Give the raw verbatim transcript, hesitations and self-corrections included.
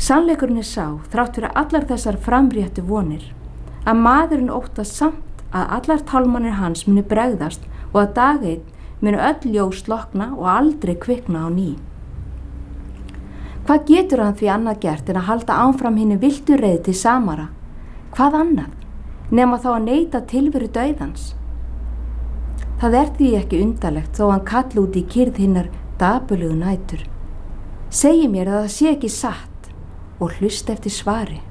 Sannleikurinn er sá, þrátt fyrir allar þessar framréttu vonir, að maðurinn óttast samt að allar tálmanir hans muni bregðast og að dag einn muni öll ljós slokna og aldrei kvikna á ný. Hvað getur hann því annað gert en að halda áfram hinni vildu reið til Samara? Hvað annað, nema þá að neita tilveru dauðans? Það er því ekki undarlegt þó hann kalli út í kyrrð hinnar dapurlegu nætur. Segi mér að það sé ekki satt og hlusta eftir svari.